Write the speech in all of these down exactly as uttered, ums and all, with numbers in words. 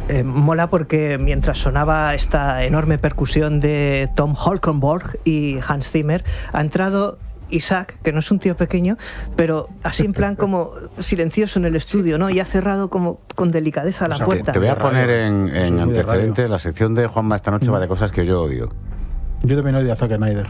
Eh, mola porque mientras sonaba esta enorme percusión de Tom Holkenborg y Hans Zimmer, ha entrado Isaac, que no es un tío pequeño, pero así en plan como silencioso en el estudio, ¿no? Y ha cerrado como con delicadeza la o sea, puerta. Te, te voy a poner en, en antecedentes la sección de Juanma esta noche, Mm. va de cosas que yo odio. Yo también odio a Zack Snyder.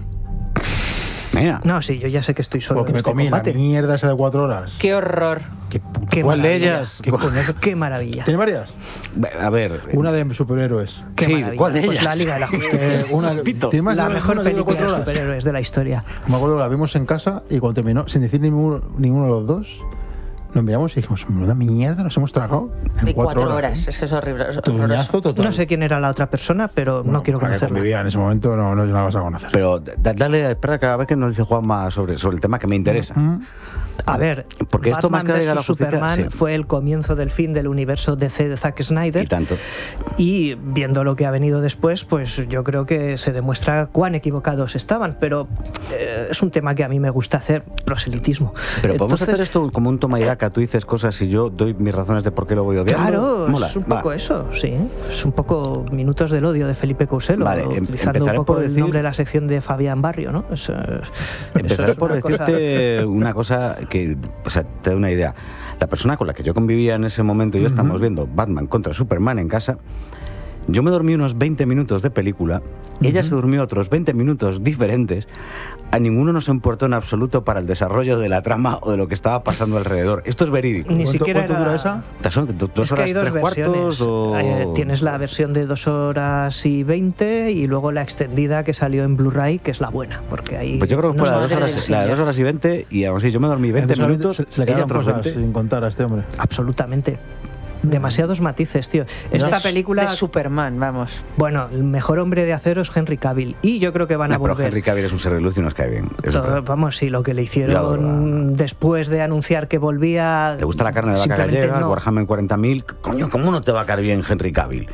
Mira. No, sí, yo ya sé que estoy solo Porque en me este comí combate. la mierda esa de cuatro horas. ¡Qué horror! Qué puta. Qué ¿Cuál de maravilla. ellas? ¿Qué coñazo? Qué maravilla. ¿Tiene varias? A ver. Una de superhéroes. Qué Sí, maravilla. ¿cuál de Pues ellas? la Liga de la Justicia. Eh, una, Pito. ¿tiene más La de- mejor una de película cuatro de horas? superhéroes de la historia. Me acuerdo que la vimos en casa y cuando terminó, sin decir ninguno, ninguno de los dos, nos miramos y dijimos, menuda mierda nos hemos tragado en De cuatro, cuatro horas. horas. Es que es horrible. es Tuñazo horroroso. total. No sé quién era la otra persona, pero Bueno, no quiero la que conocerla. convivía en ese momento no, no la vas a conocer. Pero da- dale, espera cada vez que nos dice Juanma sobre, sobre el tema que me interesa. Mm. A ver, Porque esto más Batman que la Liga de la versus Justicia, Superman sí. fue el comienzo del fin del universo D C de Zack Snyder. Y tanto. Y viendo lo que ha venido después, pues yo creo que se demuestra cuán equivocados estaban. Pero eh, es un tema que a mí me gusta hacer, proselitismo. Pero podemos Entonces, hacer esto como un toma y daca. Tú dices cosas y yo doy mis razones de por qué lo voy odiando. Claro, Mola, es un va. poco eso, sí. Es un poco Minutos del Odio de Felipe Couselo, Vale, em- utilizando un empezaré poco por el decir- nombre de la sección de Fabián Barrio, ¿no? Eso, eso Empezaré es por una cosa- decirte una cosa que, o sea, te da una idea. La persona con la que yo convivía en ese momento y yo estamos viendo Batman contra Superman en casa. Yo me dormí unos veinte minutos de película, ella se durmió otros veinte minutos diferentes, a ninguno nos importó en absoluto para el desarrollo de la trama o de lo que estaba pasando alrededor. Esto es verídico. Ni ¿Cuánto, siquiera cuánto era- dura esa? ¿Son do- dos Es que horas hay dos tres cuartos versiones. o...? Eh, tienes la versión de dos horas y veinte y luego la extendida que salió en Blu-ray, que es la buena, porque ahí... Pues yo creo que no fue la de se dos horas, enseña. la de dos horas y veinte y aún así yo me dormí veinte Entonces, minutos, se, se le ella quedaron otros cosas veinte. sin contar a este hombre. Absolutamente. Demasiados matices, tío. Esta Es película... De Superman, vamos. Bueno, el mejor hombre de acero es Henry Cavill. Y yo creo que van a No, pero volver. Henry Cavill es un ser de luz y nos cae bien. Es Todo- verdad. vamos, sí, lo que le Yo adoro hicieron después de anunciar que volvía... ¿Te gusta la carne de vaca simplemente gallega, el no. Warhammer cuarenta mil? Coño, ¿cómo no te va a caer bien Henry Cavill?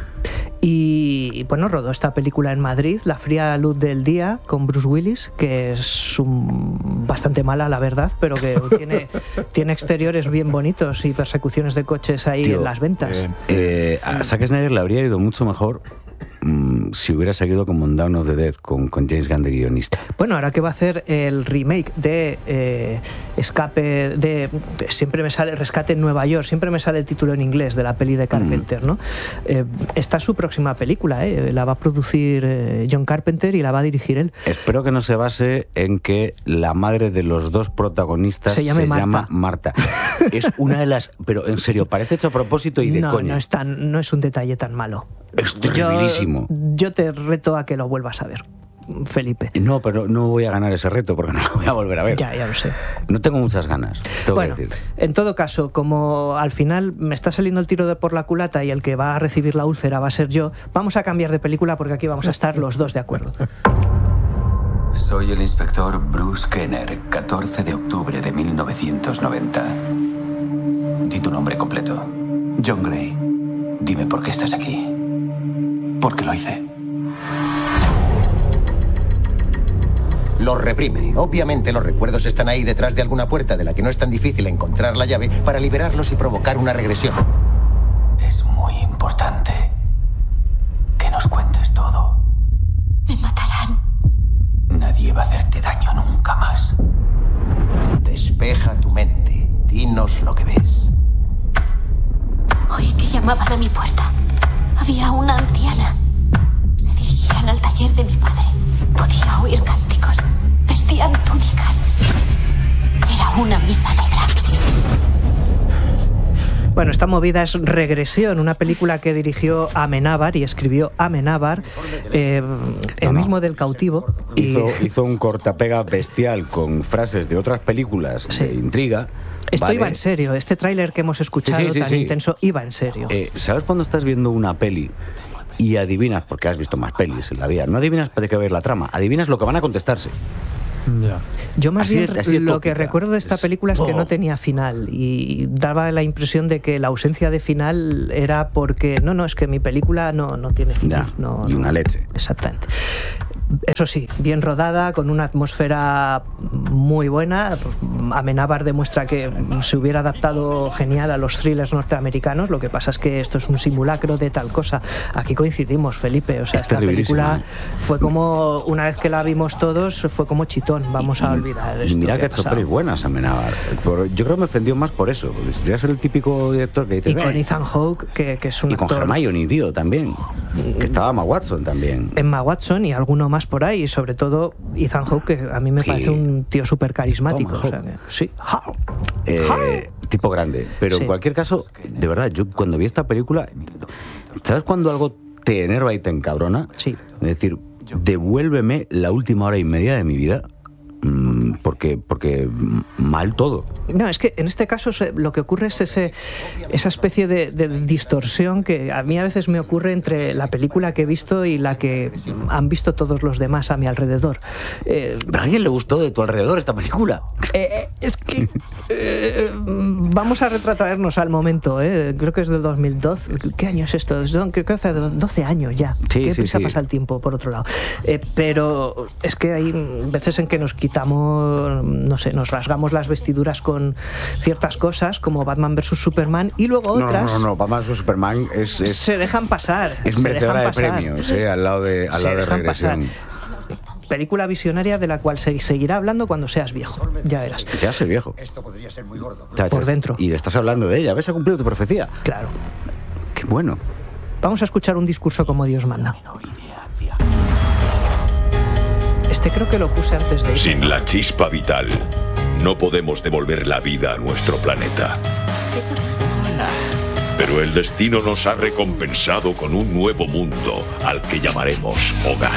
Y bueno, rodó esta película en Madrid, La fría luz del día, con Bruce Willis, que es un- bastante mala, la verdad, pero que tiene, tiene exteriores bien bonitos y persecuciones de coches ahí Tío, en las ventas. bien. Eh, a Zack Snyder le habría ido mucho mejor mm, si hubiera seguido con Dawn of the Dead, con, con James Gunn de guionista. Bueno, ahora que va a hacer el remake de eh, Escape de, de- siempre me sale Rescate en Nueva York, siempre me sale el título en inglés de la peli de Carpenter, ¿no? Eh, esta es su próxima película, ¿eh? La va a producir eh, John Carpenter y la va a dirigir él. Espero que no se base en que la madre de los dos protagonistas Se se, llame Marta. llama Marta. Es una de las... Pero en serio, parece hecho a propósito y de no, coña. no es tan, no es un detalle tan malo. Es terribilísimo. Yo, yo te reto a que lo vuelvas a ver, Felipe. No, pero no voy a ganar ese reto porque no lo voy a volver a ver. Ya, ya lo sé. No tengo muchas ganas, tengo Bueno, que decir. en todo caso, como al final me está saliendo el tiro de por la culata y el que va a recibir la úlcera va a ser yo, vamos a cambiar de película porque aquí vamos a estar los dos de acuerdo. Soy el inspector Bruce Kenner, catorce de octubre de mil novecientos noventa. Di tu nombre completo. John Gray. Dime por qué estás aquí. ¿Por qué lo hice? Los reprime. Obviamente los recuerdos están ahí detrás de alguna puerta de la que no es tan difícil encontrar la llave para liberarlos y provocar una regresión. Es muy importante que nos cuentes todo. Me matarán. Nadie va a hacerte daño nunca más. Despeja tu mente. Dinos lo que ves. Oí que llamaban a mi puerta. Había una anciana. Se dirigían al taller de mi padre. Podía oír cánticos. Vestían túnicas. Era una misa negra. Bueno, esta movida es Regresión, una película que dirigió Amenábar y escribió Amenábar, eh, el No, no. mismo del Cautivo. Y Hizo, hizo un cortapega bestial con frases de otras películas Sí. de intriga. esto ¿vale? iba en serio, este tráiler que hemos escuchado Sí, sí, sí, tan sí. intenso iba en serio. Eh, ¿Sabes cuando estás viendo una peli y adivinas, porque has visto más pelis en la vida, no adivinas de qué ver la trama, adivinas lo que van a contestarse? Ya. Yo más así bien de- así de lo que tópica. recuerdo de esta Es- película es que ¡Oh! no tenía final y daba la impresión de que la ausencia de final era porque no, no, es que mi película no, no tiene final. Ya, no, y no. una leche. Exactamente. Eso sí, bien rodada, con una atmósfera muy buena. Amenábar demuestra que se hubiera adaptado genial a los thrillers norteamericanos. Lo que pasa es que esto es un simulacro de tal cosa. Aquí coincidimos, Felipe. O sea, Es esta película ¿eh? fue como, una vez que la vimos todos, fue como chitón. Vamos a olvidar esto. Y mira que ha ha hecho pasado. pelis buenas, Amenábar. Por- Yo creo que me ofendió más por eso. Porque debería ser el típico director que dice... Y con "Eh". Ethan Hawke, que, que es un Y con actor... Hermione, tío, también. Que estaba Emma Watson también. Emma Watson y alguno más por ahí, y sobre todo Ethan Hawke, que a mí me Sí. parece un tío súper carismático. Toma, O sea, que- sí. Eh, tipo grande. Pero Sí. en cualquier caso, de verdad, yo cuando vi esta película, ¿sabes cuando algo te enerva y te encabrona? Sí. Es decir, devuélveme la última hora y media de mi vida. mm, Porque, porque mal todo. No, es que en este caso se- lo que ocurre es ese, esa especie de, de distorsión que a mí a veces me ocurre entre la película que he visto y la que han visto todos los demás a mi alrededor. Eh, ¿Pero a alguien le gustó de tu alrededor esta película? eh, es que eh, vamos a retrotraernos al momento, eh, creo que es del dos mil doce. ¿Qué año es esto? Es do- Creo que hace doce años ya. Sí, Qué sí, prisa sí. pasa el tiempo, por otro lado. Eh, pero es que hay veces en que nos quitamos, no sé, nos rasgamos las vestiduras con ciertas cosas, como Batman versus Superman, y luego No, otras no, no, no, Batman vs Superman es, es, se dejan pasar. es se merecedora de dejan pasar. premios, eh, al lado de, al Se lado de dejan Regresión. pasar. Película visionaria de la cual se seguirá hablando cuando seas viejo. Ya verás. Ya soy viejo. Esto podría ser muy gordo. O sea, Por estás- dentro. Y estás hablando de ella. ¿Ves? Ha cumplido tu profecía. Claro. Qué bueno. Vamos a escuchar un discurso como Dios manda. Este creo que lo puse antes de ir. Sin la chispa vital, no podemos devolver la vida a nuestro planeta. Pero el destino nos ha recompensado con un nuevo mundo al que llamaremos hogar.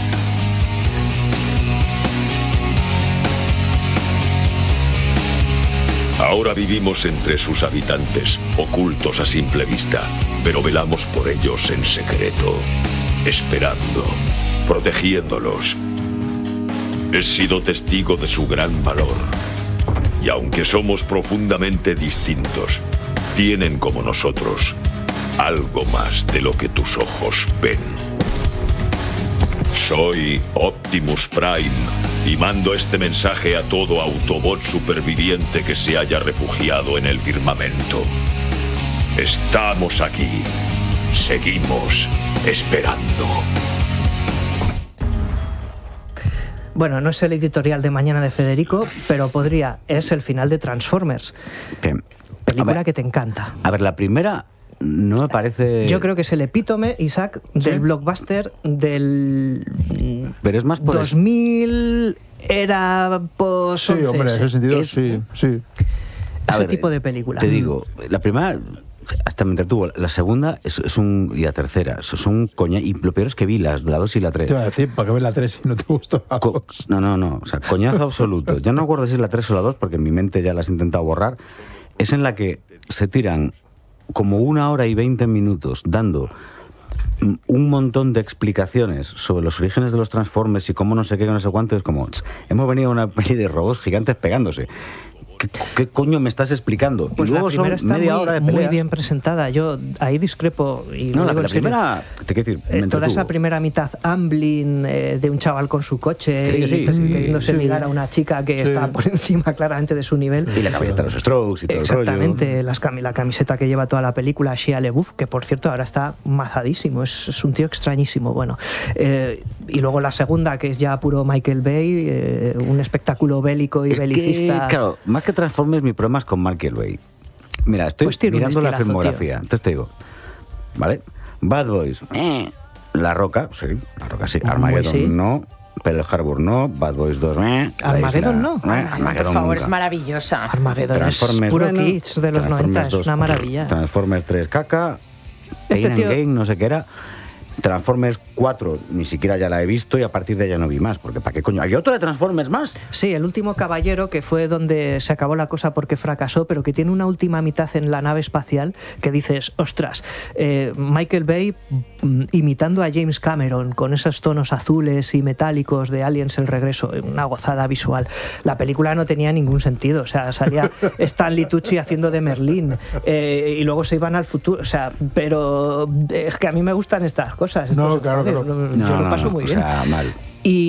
Ahora vivimos entre sus habitantes, ocultos a simple vista, pero velamos por ellos en secreto, esperando, protegiéndolos. He sido testigo de su gran valor. Y aunque somos profundamente distintos, tienen como nosotros algo más de lo que tus ojos ven. Soy Optimus Prime y mando este mensaje a todo Autobot superviviente que se haya refugiado en el firmamento. Estamos aquí. Seguimos esperando. Bueno, no es el editorial de mañana de Federico, pero podría. Es el final de Transformers. Que- Película a ver, que te encanta. A ver, la primera no me parece... Yo creo que es el epítome, Isaac, del blockbuster del Pero es más por dos mil era post Sí, hombre, en ese sentido, Es- sí, sí. A ese ver, tipo de película. Te digo, la primera hasta me entretuvo. La segunda es, es un... Y la tercera, eso son coña... Y lo peor es que vi las, la dos y la tres. Te iba a decir, ¿para qué ves la tres si no te gustó la Co- dos? no, no, no. O sea, coñazo absoluto. Ya no me acuerdo si es la tres o la dos, porque en mi mente ya las he intentado borrar. Es en la que se tiran como una hora y veinte minutos dando mm, un montón de explicaciones sobre los orígenes de los Transformers y cómo no sé qué, no sé cuánto. Es como, "Ch, hemos venido a una peli de robots gigantes pegándose. ¿Qué, qué coño me estás explicando?" Pues y luego la primera son está media muy, hora de muy peleas. bien presentada. Yo ahí discrepo. Y No, lo la, digo la en serio. primera, te quiero decir, me Eh, toda entretuvo. esa primera mitad Amblin eh, de un chaval con su coche Que sí, que sí, y sí, queriéndose sí. ligar a una chica que Sí. está por encima claramente de su nivel. Y la camiseta de los Strokes y todo el rollo. Exactamente, las cami- la camiseta que lleva toda la película, Shia LaBeouf, que por cierto ahora está mazadísimo, es, es un tío extrañísimo. Bueno, eh, y luego la segunda, que es ya puro Michael Bay, eh, un espectáculo bélico y Es que, belicista. claro, más que Transformers, mi problema es con Michael Bay. Mira, estoy Pues tiene un mirando la estilazo, filmografía. Entonces te digo, ¿vale? Bad Boys, eh. La Roca, sí, La Roca sí. Muy Armageddon sí. no. Pearl Harbor no. Bad Boys dos, eh. La Armageddon isla, no. eh. Ay, Armageddon por favor, nunca. es maravillosa. Armageddon es Transformers, puro bueno. kitsch de los Transformers noventa, es dos, una maravilla. Transformers tres, caca. Este Pain and tío- Gain, no sé qué era. Transformers cuatro, ni siquiera ya la he visto y a partir de ella no vi más, porque ¿para qué coño? ¿Hay otra de Transformers más? Sí, El último caballero, que fue donde se acabó la cosa porque fracasó, pero que tiene una última mitad en la nave espacial que dices, ostras, eh, Michael Bay mm, imitando a James Cameron con esos tonos azules y metálicos de Aliens el regreso, una gozada visual. La película no tenía ningún sentido, o sea, salía Stanley Tucci haciendo de Merlín eh, y luego se iban al futuro, o sea, pero es que a mí me gustan estas cosas. No, estos- claro, claro. Yo lo paso muy o bien. sea, mal.